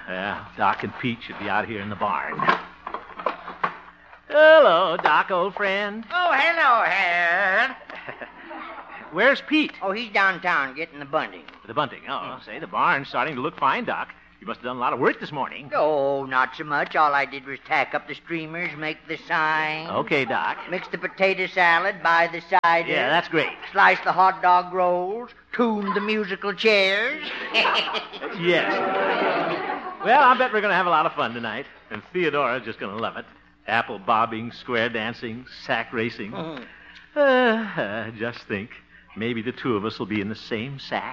Yeah, Doc and Pete should be out here in the barn. Hello, Doc, old friend. Oh, hello, Harold. Where's Pete? Oh, he's downtown getting the bunting. The bunting. Oh, say, the barn's starting to look fine, Doc. You must have done a lot of work this morning. Oh, not so much. All I did was tack up the streamers, make the sign. Okay, Doc. Mix the potato salad, buy the cider. Yeah, that's great. Slice the hot dog rolls, tune the musical chairs. Yes. Well, I bet we're going to have a lot of fun tonight. And Theodora's just going to love it. Apple bobbing, square dancing, sack racing. Just think. Maybe the two of us will be in the same sack.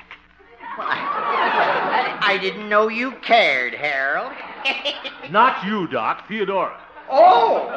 I didn't know you cared, Harold. Not you, Doc. Theodora. Oh.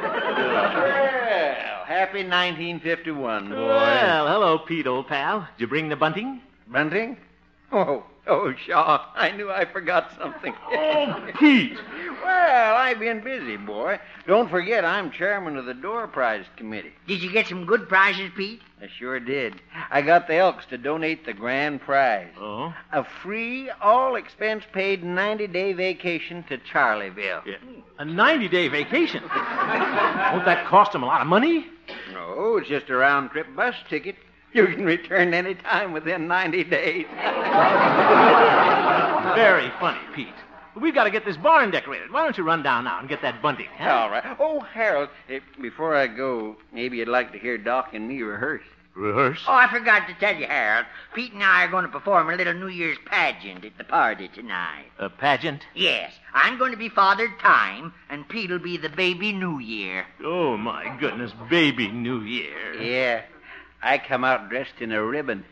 Well, happy 1951, boys. Well, hello, Pete, old pal. Did you bring the bunting? Bunting? Oh, Shaw, I knew I forgot something. Oh, Pete. Well, I've been busy, boy. Don't forget I'm chairman of the Door Prize Committee. Did you get some good prizes, Pete? I sure did. I got the Elks to donate the grand prize. Oh? A free, all-expense-paid 90-day vacation to Charlieville. Yeah. A 90-day vacation? Won't that cost him a lot of money? No, it's just a round-trip bus ticket. You can return any time within 90 days. Very funny, Pete. We've got to get this barn decorated. Why don't you run down now and get that bunting? Huh? All right. Oh, Harold, before I go, maybe you'd like to hear Doc and me rehearse. Rehearse? Oh, I forgot to tell you, Harold. Pete and I are going to perform a little New Year's pageant at the party tonight. A pageant? Yes. I'm going to be Father Time, and Pete'll be the baby New Year. Oh, my goodness. Baby New Year. Yeah. I come out dressed in a ribbon.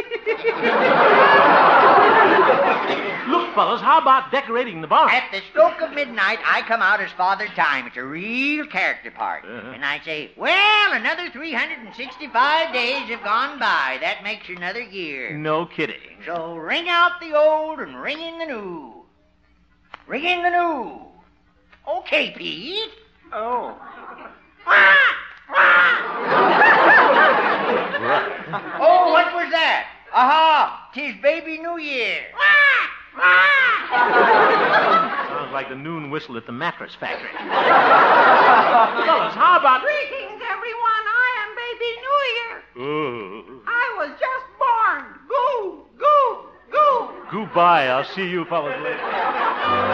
Look, fellas, how about decorating the barn? At the stroke of midnight, I come out as Father Time. It's a real character part. Uh-huh. And I say, well, another 365 days have gone by. That makes another year. No kidding. So ring out the old and ring in the new. Ring in the new. Okay, Pete. Oh. Oh, what was that? Aha! 'Tis baby New Year. Sounds like the noon whistle at the mattress factory. Fellas, how about... Greetings, everyone. I am Baby New Year. Oh. I was just born. Goo, goo, goo. Goodbye. I'll see you fellas later.